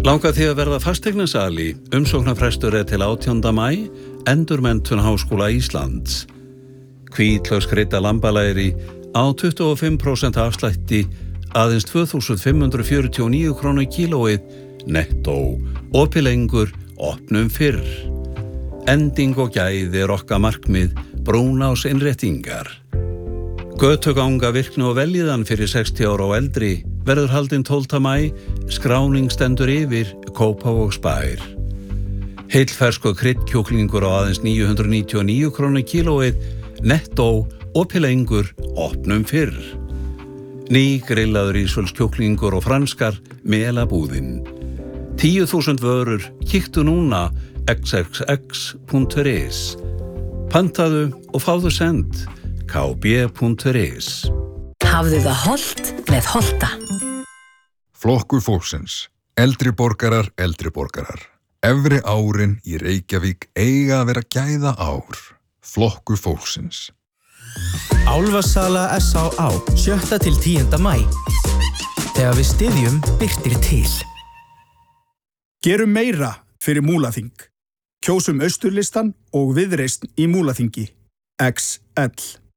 Langar því að verða fasteignasali, umsóknarfrestur til 18. maí, Endurmenntun Háskóla Íslands. Hvítlaukskrydda lambalæri á 25% afslætti, aðeins 2.549 krónur kílóið, nettó, opið lengur, opnum fyrr. Ending og gæði okkar markmið, Brúnás innréttingar. Götuganga virkni og veljiðan fyrir 60 ára og eldri verður haldin 12. maí, skráning stendur yfir, Kópavogsbær. Heilferskur kryddkjúklingur á aðeins 999 krónur kílóið, nettó, opið lengur, opnum fyrr. Ný grillaður ísvölskjúklingur og franskar, melabúðin. 10.000 vörur, kíktu núna, xxx.is. Pantaðu og fáðu send, kb.is. Hafðu það hollt með Holta. Flokkur fólksins. Eldri borgarar. Efri árin í Reykjavík eiga að vera gæða ár. Flokkur fólksins. Álfasala S.A.A. 7. til 10. maí. Þegar við styðjum birtir til. Gerum meira fyrir Múlaþing. Kjósum Austurlistan og Viðreisn í Múlaþingi. XL